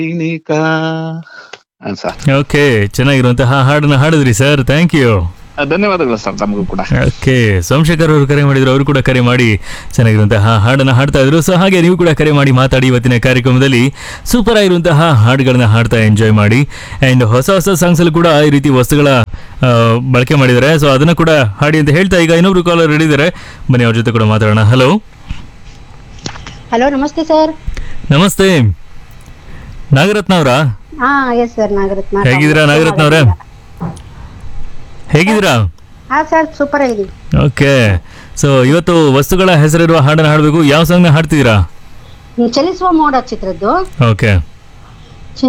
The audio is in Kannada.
ಸೈನಿಕ ಸರ್. ಓಕೆ, ಚೆನ್ನಾಗಿರುವಂತಹ ಹಾಡನ್ನ ಹಾಡಿದ್ರಿ ಸರ್, ಥ್ಯಾಂಕ್ ಯು. ಧನ್ಯವಾದಗಳು ಸರ್ ತಮಗೂ ಕೂಡ. ಓಕೆ, ಸೋಮಶೇಖರ್ ಅವರು ಕರೆ ಮಾಡಿದ್ರು, ಅವರು ಕೂಡ ಕರೆ ಮಾಡಿ ಚೆನ್ನಾಗಿರುವಂತಹ ಹಾಡನ್ನ ಹಾಡ್ತಾ ಇದ್ರು. ಸೊ ಹಾಗೆ ನೀವು ಕೂಡ ಕರೆ ಮಾಡಿ ಮಾತಾಡಿ. ಇವತ್ತಿನ ಕಾರ್ಯಕ್ರಮದಲ್ಲಿ ಸೂಪರ್ ಆಗಿರುವಂತಹ ಹಾಡುಗಳನ್ನ ಹಾಡ್ತಾ ಎಂಜಾಯ್ ಮಾಡಿ. ಆ್ಯಂಡ್ ಹೊಸ ಹೊಸ ಸಾಂಗ್ಸ್ ಅಲ್ಲೂ ಕೂಡ ಈ ರೀತಿ ವಸ್ತುಗಳ ಬಳಕೆ ಮಾಡಿದ್ದಾರೆ. ಸೊ ಅದನ್ನು ಕೂಡ ಹಾಡಿ ಅಂತ ಹೇಳ್ತಾ ಈಗ ಇನ್ನೊಬ್ರು ಕಾಲರ್ ಹಿಡಿದಾರೆ, ಬನ್ನಿ ಅವ್ರ ಜೊತೆ ಕೂಡ ಮಾತಾಡೋಣ. ಹಲೋ ಹಲೋ, ನಮಸ್ತೆ ಸರ್. ನಮಸ್ತೆ, ನಾಗರತ್ನ ಅವರಾ? ಹಾ, ಎಸ್ ಸರ್, ನಾಗರತ್ನ. ಹೇಗಿದ್ದೀರಾ ನಾಗರತ್ನ ಅವರೇ? ಹೇಗಿದ್ದೀರಾ? ಹಾ ಸರ್, ಸೂಪರ್ ಆಗಿದೆ. ಓಕೆ, ಸೊ ಇವತ್ತು ವಸ್ತುಗಳ ಹೆಸರಿರುವ ಹಾಡನ್ನು ಹಾಡಬೇಕು. ಯಾವ ಸಾಂಗ್ನ ಹಾಡ್ತಿದ್ದೀರಾ? ಚಲಿಸುವ ಮೋಡ ಚಿತ್ರದ್ದು. ಓಕೆ,